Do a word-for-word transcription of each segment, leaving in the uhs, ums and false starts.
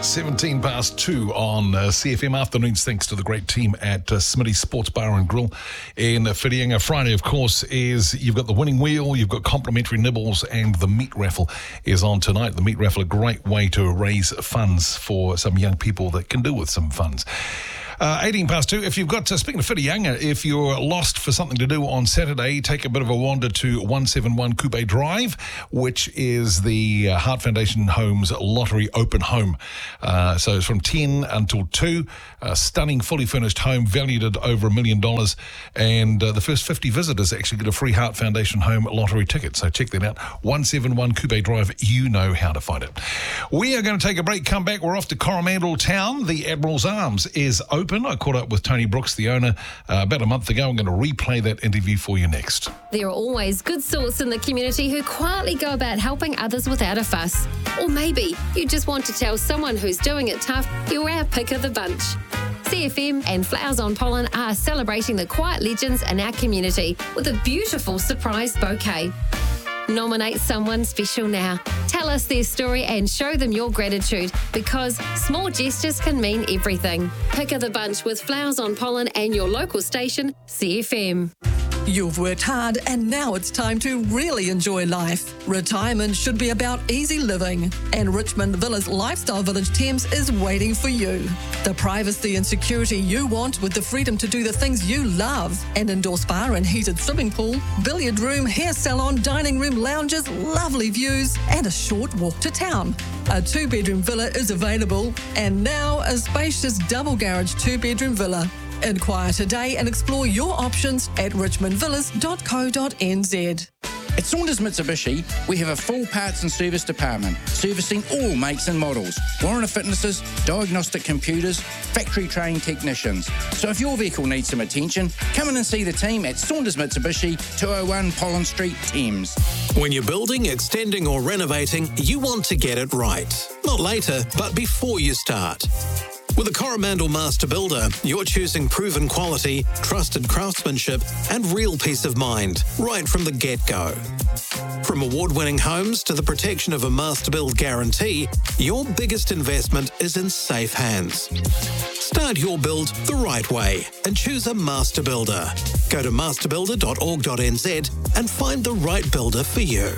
seventeen past two on uh, C F M afternoons, thanks to the great team at uh, Smitty's Sports Bar and Grill in uh, Whiringa. Friday, of course, is you've got the winning wheel, you've got complimentary nibbles, and the meat raffle is on tonight. The meat raffle, a great way to raise funds for some young people that can do with some funds. Uh, eighteen past two. If you've got, uh, speaking of Whiringa, if you're lost for something to do on Saturday, take a bit of a wander to one seventy-one Kupe Drive, which is the uh, Heart Foundation Homes Lottery Open Home. Uh, so it's from ten until two. A stunning, fully furnished home valued at over a million dollars. And uh, the first fifty visitors actually get a free Heart Foundation Home Lottery ticket. So check that out. one seventy-one Kupe Drive. You know how to find it. We are going to take a break, come back. We're off to Coromandel Town. The Admiral's Arms is open. I caught up with Tony Brooks, the owner, uh, about a month ago. I'm going to replay that interview for you next. There are always good sorts in the community who quietly go about helping others without a fuss. Or maybe you just want to tell someone who's doing it tough you're our pick of the bunch. C F M and Flowers on Pollen are celebrating the quiet legends in our community with a beautiful surprise bouquet. Nominate someone special now. Tell us their story and show them your gratitude, because small gestures can mean everything. Pick of the bunch with Flowers on Pollen and your local station, C F M. You've worked hard and now it's time to really enjoy life. Retirement should be about easy living, and Richmond Villas Lifestyle Village Thames is waiting for you. The privacy and security you want with the freedom to do the things you love. An indoor spa and heated swimming pool, billiard room, hair salon, dining room, lounges, lovely views, and a short walk to town. A two-bedroom villa is available, and now a spacious double garage two-bedroom villa. Inquire today and explore your options at richmond villas dot co dot n z. At Saunders Mitsubishi, we have a full parts and service department, servicing all makes and models, warranty fitnesses, diagnostic computers, factory-trained technicians. So if your vehicle needs some attention, come in and see the team at Saunders Mitsubishi, two oh one Pollen Street, Thames. When you're building, extending or renovating, you want to get it right. Not later, but before you start. With a Coromandel Master Builder, you're choosing proven quality, trusted craftsmanship, and real peace of mind right from the get-go. From award-winning homes to the protection of a Master Build guarantee, your biggest investment is in safe hands. Start your build the right way and choose a Master Builder. Go to master builder dot org dot n z and find the right builder for you.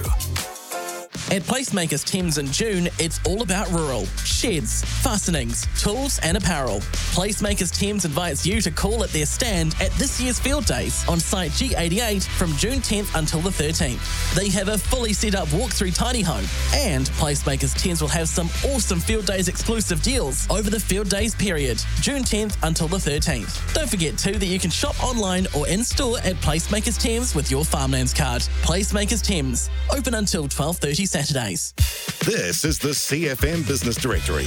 At Placemakers Thames in June, it's all about rural. Sheds, fastenings, tools and apparel. Placemakers Thames invites you to call at their stand at this year's Field Days on site G eighty-eight from June tenth until the thirteenth. They have a fully set up walk-through tiny home, and Placemakers Thames will have some awesome Field Days exclusive deals over the Field Days period, June tenth until the thirteenth. Don't forget too that you can shop online or in store at Placemakers Thames with your Farmlands card. Placemakers Thames, open until twelve thirty Saturdays. This is the C F M Business Directory.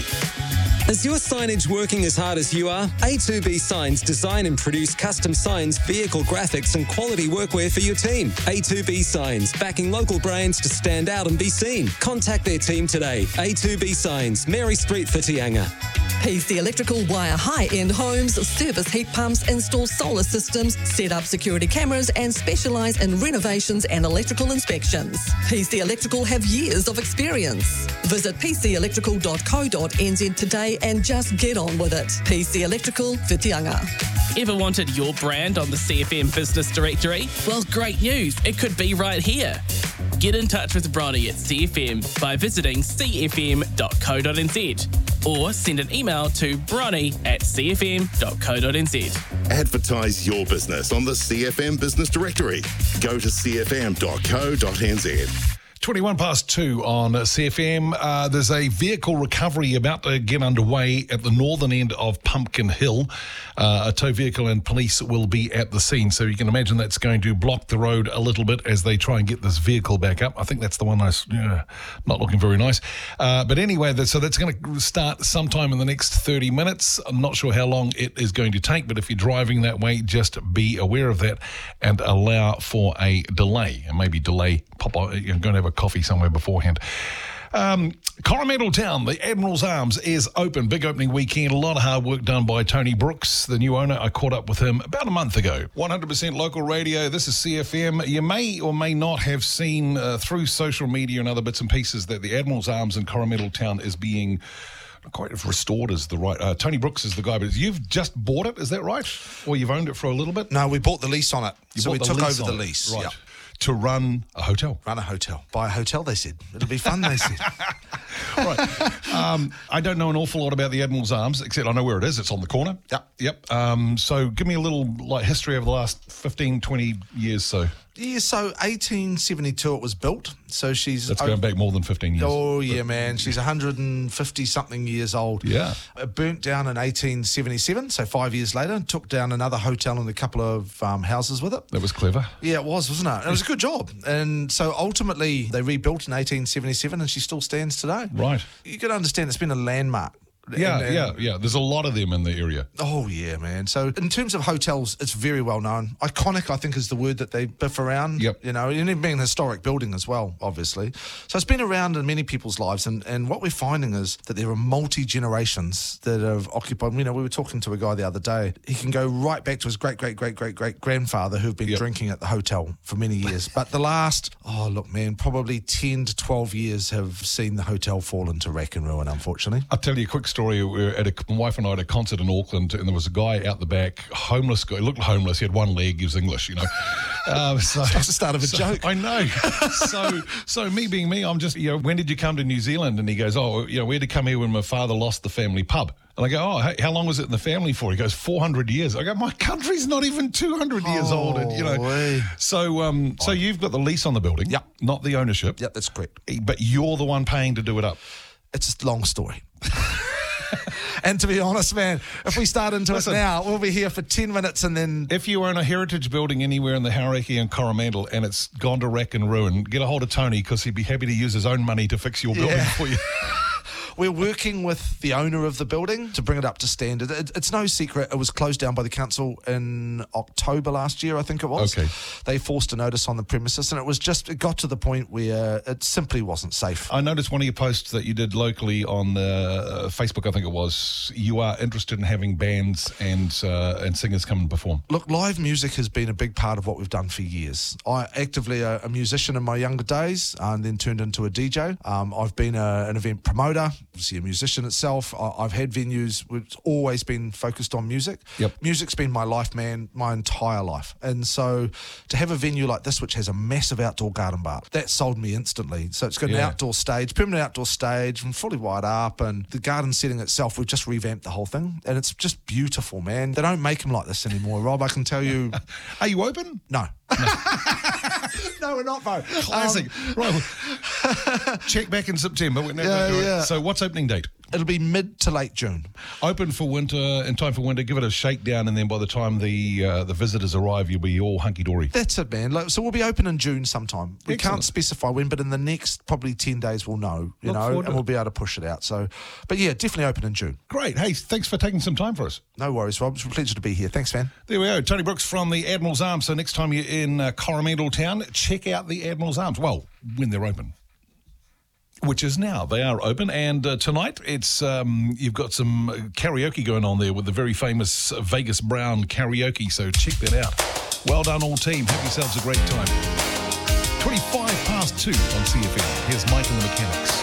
Is your signage working as hard as you are? A two B Signs design and produce custom signs, vehicle graphics and quality workwear for your team. A two B Signs, backing local brands to stand out and be seen. Contact their team today. A two B Signs, Mary Street, Whitianga. P C Electrical wire high-end homes, service heat pumps, install solar systems, set up security cameras and specialise in renovations and electrical inspections. P C Electrical have years of experience. Visit p c electrical dot co dot n z today and just get on with it. P C Electrical, Whitianga. Ever wanted your brand on the C F M Business Directory? Well, great news. It could be right here. Get in touch with Bronnie at C F M by visiting c f m dot co dot n z or send an email to bronnie at c f m dot co dot n z. Advertise your business on the C F M Business Directory. Go to c f m dot co dot n z. twenty-one past two on C F M. Uh, there's a vehicle recovery about to get underway at the northern end of Pumpkin Hill. Uh, a tow vehicle and police will be at the scene, so you can imagine that's going to block the road a little bit as they try and get this vehicle back up. I think that's the one that's uh, not looking very nice. Uh, but anyway, that, so that's going to start sometime in the next thirty minutes. I'm not sure how long it is going to take, but if you're driving that way, just be aware of that and allow for a delay. And maybe delay, pop on, you're going to have a coffee somewhere beforehand. Um, Coromandel Town, the Admiral's Arms, is open. Big opening weekend. A lot of hard work done by Tony Brooks, the new owner. I caught up with him about a month ago. one hundred percent local radio. This is C F M. You may or may not have seen uh, through social media and other bits and pieces that the Admiral's Arms in Coromandel Town is being not quite if restored is the right. Uh, Tony Brooks is the guy, but you've just bought it, is that right? Or you've owned it for a little bit? No, we bought the lease on it. You so we bought the took lease over the on it, lease. right? Yep. To run a hotel. Run a hotel. Buy a hotel, they said. It'll be fun, they said. Right. Um, I don't know an awful lot about the Admiral's Arms, except I know where it is. It's on the corner. Yep. Yep. Um, so give me a little like history over the last fifteen, twenty years so. Yeah, so eighteen seventy-two it was built. So she's... That's going back more than fifteen years. Oh, yeah, man. She's one hundred fifty-something years old. Yeah. It burnt down in eighteen seventy-seven, so five years later. Took down another hotel and a couple of um, houses with it. That was clever. Yeah, it was, wasn't it? And it was a good job. And so ultimately, they rebuilt in eighteen seventy-seven and she still stands today. Right. You got to understand, it's been a landmark. Yeah, And- and- yeah, yeah. There's a lot of them in the area. Oh, yeah, man. So in terms of hotels, it's very well known. Iconic, I think, is the word that they biff around. Yep. You know, and it being a historic building as well, obviously. So it's been around in many people's lives. And, and what we're finding is that there are multi-generations that have occupied. You know, we were talking to a guy the other day. He can go right back to his great, great, great, great, great grandfather who've been Yep. drinking at the hotel for many years. But the last, oh, look, man, probably ten to twelve years have seen the hotel fall into rack and ruin, unfortunately. I'll tell you a quick story. We were at a, my wife and I at a concert in Auckland, and there was a guy out the back, homeless guy. He looked homeless. He had one leg. He was English, you know. Um, so, That's the start of a so- joke. I know. so, so me being me, I'm just, you know, when did you come to New Zealand? And he goes, oh, you know, we had to come here when my father lost the family pub. And I go, oh, hey, how long was it in the family for? He goes, four hundred years. I go, my country's not even two hundred years old. And, you know, Holy. so, um, so you've got the lease on the building, Yep. not the ownership. Yep, that's correct. But you're the one paying to do it up. It's a long story. And to be honest, man, if we start into Listen. it now, we'll be here for ten minutes and then... If you own a heritage building anywhere in the Hauraki and Coromandel and it's gone to wreck and ruin, get a hold of Tony because he'd be happy to use his own money to fix your building Yeah. for you. We're working with the owner of the building to bring it up to standard. It, it's no secret. It was closed down by the council in October last year, I think it was. Okay. They forced a notice on the premises, and it was just, it got to the point where it simply wasn't safe. I noticed one of your posts that you did locally on uh, Facebook, I think it was. You are interested in having bands and uh, and singers come and perform. Look, live music has been a big part of what we've done for years. I actively a, a musician in my younger days and then turned into a D J. Um, I've been a, an event promoter, obviously a musician itself. I, I've had venues which always been focused on music. Yep. Music's been my life, man, my entire life. And so to have a venue like this, which has a massive outdoor garden bar, that sold me instantly. So it's got an Yeah. outdoor stage, permanent outdoor stage, and fully wired up. And the garden setting itself, we've just revamped the whole thing. And it's just beautiful, man. They don't make them like this anymore, Rob. I can tell you. Are you open? No. No, we're not, Bo. Classic. Um, right. Check back in September. When Yeah, yeah. So what's opening date? It'll be mid to late June. Open for winter, in time for winter. Give it a shakedown, and then by the time the uh, the visitors arrive, you'll be all hunky-dory. That's it, man. Like, so we'll be open in June sometime. We Excellent. can't specify when, but in the next probably ten days we'll know, you Look know, forward and to we'll it. be able to push it out. So, but yeah, definitely open in June. Great. Hey, thanks for taking some time for us. No worries, Rob. It's a pleasure to be here. Thanks, man. There we go. Tony Brooks from the Admiral's Arms. So next time you're in uh, Coromandel Town, check out the Admiral's Arms. Well, when they're open. Which is now. They are open. And uh, tonight, it's um, you've got some karaoke going on there with the very famous Vegas Brown karaoke. So check that out. Well done, all team. Have yourselves a great time. twenty-five past two on C F M. Here's Mike and the Mechanics.